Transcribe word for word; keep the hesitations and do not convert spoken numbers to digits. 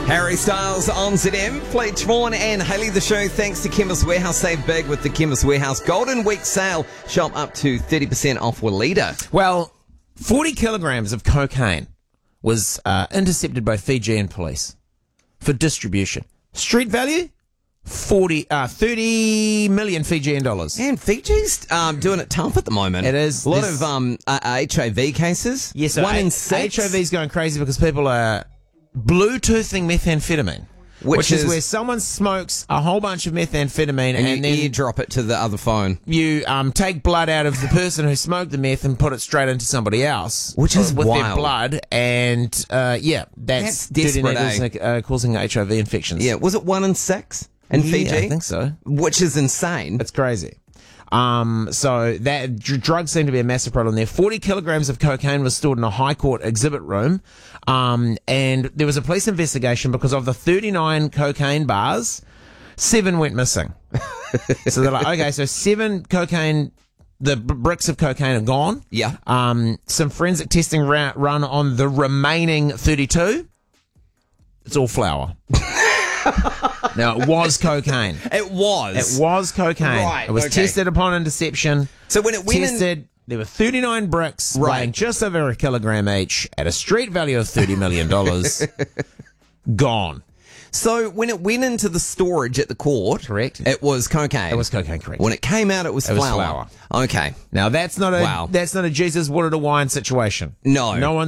Harry Styles on Z M. Fleet Vaughan and Hayley the Show. Thanks to Chemist Warehouse. Save big with the Chemist Warehouse Golden Week sale. Shop up to thirty percent off Willita. Well, forty kilograms of cocaine was uh, intercepted by Fijian police for distribution. Street value? Forty, uh, thirty million Fijian dollars. And Fiji's um, doing it tough at the moment. It is. A lot This- of um, uh, H I V cases. Yes, so One A- in six. H I V's going crazy because people are Bluetoothing methamphetamine, Which which, is, is- where someone smokes a whole bunch of methamphetamine And, and, you then eardrop it to the other phone. you um, take blood out of the person who smoked the meth and put it straight into somebody else, Which is with their wild. blood, and uh, yeah, That's that's, dirty desperate, needles, uh, causing H I V infections. Yeah, was it one in six in Yeah, Fiji? I think so. Which is insane. It's crazy. Um, so that dr- drugs seem to be a massive problem there. forty kilograms of cocaine was stored in a High Court exhibit room. Um, and there was a police investigation because of the thirty-nine cocaine bars, seven went missing. So they're like, okay, so seven cocaine, the b- bricks of cocaine are gone. Yeah. Um, some forensic testing ra- run on the remaining thirty-two. It's all flour. Now, it was cocaine. It was. It was cocaine. Right, It was okay. tested upon interception. So when it went in- tested, there were thirty-nine bricks Right. weighing just over a kilogram each at a street value of thirty million dollars. Gone. So when it went into the storage at the court, Correct. it was cocaine. It was cocaine, correct. When it came out, it was, It was flour. flour. Okay. Now that's not a Wow. that's not a Jesus water to wine situation. No. No one